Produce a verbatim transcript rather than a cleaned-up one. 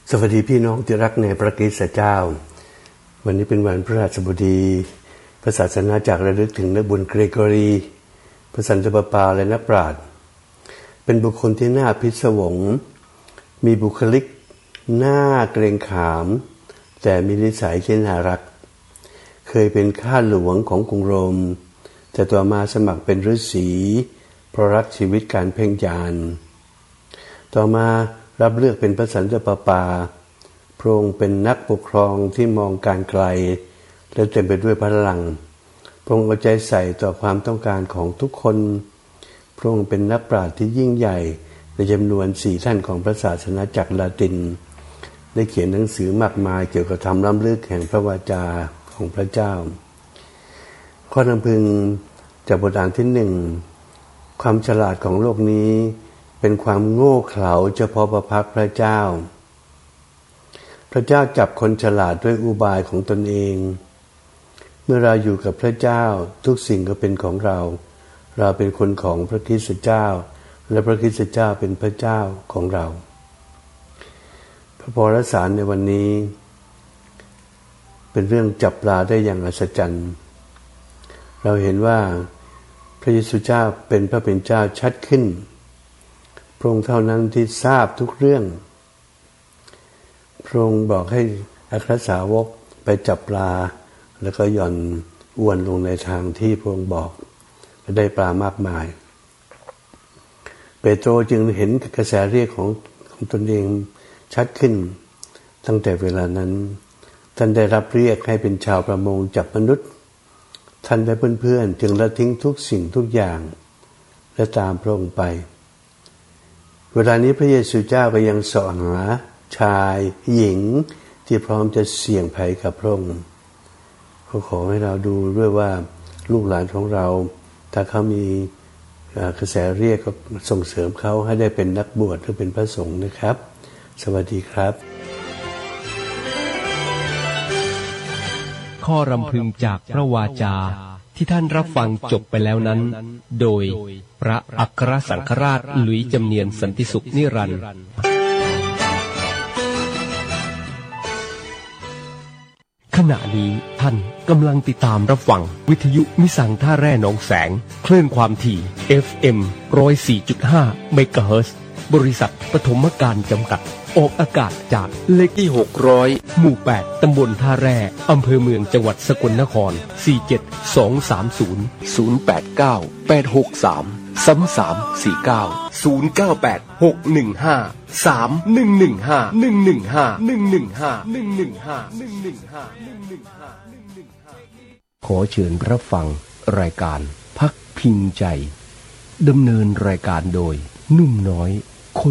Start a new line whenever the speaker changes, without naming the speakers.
สวัสดีพี่น้องที่รักในพระคริสต์เจ้าวันนี้เป็นวันพฤหัสบดีพระศาสนาจักรระลึกถึงนักบุญเกรโกรีพระสันตะปาปาและนักปราชญ์เป็นบุคคลที่น่าพิศวงมีบุคลิกน่าเกรงขามแต่มีนิสัยที่น่ารักเคยเป็นข้าหลวงของกรุงโรมแต่ต่อมาสมัครเป็นฤาษีเพราะรักชีวิตการเพ่งฌานต่อมารับเลือกเป็นพระสันตะปาปาพระองค์เป็นนักปกครองที่มองการไกลและเต็มไปด้วยพลังพระองค์เอาใจใส่ต่อความต้องการของทุกคนพระองค์เป็นนักปราชญ์ที่ยิ่งใหญ่ในจำนวนสี่ท่านของพระศาสนาจักรลาตินได้เขียนหนังสือมากมายเกี่ยวกับธรรมล้ำลึกแห่งพระวาจาของพระเจ้าข้อนำพึงจากบทอ่านที่หนึ่งความฉลาดของโลกนี้เป็นความโง่เขลาเฉพาะพระพักพระเจ้าพระเจ้าจับคนฉลาดด้วยอุบายของตนเองเมื่อเราอยู่กับพระเจ้าทุกสิ่งก็เป็นของเราเราเป็นคนของพระคริสต์เจ้าและพระคริสต์เจ้าเป็นพระเจ้าของเราพระพรสารในวันนี้เป็นเรื่องจับปลาได้อย่างอัศจรรย์เราเห็นว่าพระเยซูเจ้าเป็นพระเป็นเจ้าชัดขึ้นพระองค์เท่านั้นที่ทราบทุกเรื่องพระองค์บอกให้อัครสาวกไปจับปลาแล้วก็หย่อนอวนลงในทางที่พระองค์บอกและได้ปลามากมายเปโตรจึงเห็นกระแสเรียกของของตนเองชัดขึ้นตั้งแต่เวลานั้นท่านได้รับเรียกให้เป็นชาวประมงจับมนุษย์ท่านและเพื่อนๆจึงละทิ้งทุกสิ่งทุกอย่างและตามพระองค์ไปเวลานี้พระเยซูเจ้าก็ยังเสาะหาชายหญิงที่พร้อมจะเสี่ยงภัยกับพระองค์เขาขอให้เราดูด้วยว่าลูกหลานของเราถ้าเขามีกระแสเรียกก็ส่งเสริมเขาให้ได้เป็นนักบวชหรือเป็นพระสงฆ์นะครับสวัสดีครับ
ข้อรำพึงจากพระวาจาที่ท่านรับฟังจบไปแล้วนั้นโดยพระอัครสังฆราชหลุยจำเนียนสันติสุขนิรันดร์ขณะนี้ท่านกำลังติดตามรับฟังวิทยุมิสังท่าแร่หนองแสงคลื่นความถี่ เอฟ เอ็ม หนึ่งศูนย์สี่จุดห้า เมกะเฮิรตซ์บริษัทปฐมการจำกัดออกอากาศจากเลขที่หกร้อยหมู่แปดตำบลท่าแร่อำเภอเมืองจังหวัดสกลนครสี่เจ็ดสองสามศูนย์ ศูนย์แปดเก้า แปดหกสาม สามสามสี่เก้า ศูนย์เก้าแปด หกหนึ่งห้า สามหนึ่งหนึ่งห้า หนึ่งหนึ่งห้า หนึ่งหนึ่งห้า หนึ่งหนึ่งห้า หนึ่งหนึ่งห้า หนึ่งหนึ่งห้า หนึ่งหนึ่งห้าขอเชิญรับฟังรายการพักพิงใจดำเนินรายการโดยนุ่มน้อย